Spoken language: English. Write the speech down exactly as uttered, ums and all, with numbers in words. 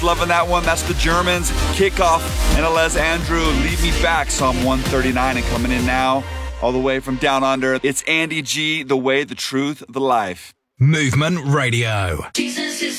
Loving that one. That's the Germans. Kickoff and Les Andrew, Lead Me Back, Psalm one thirty-nine. And coming in now, all the way from down under, it's Andy G, The Way, the Truth, the Life. Movement Radio.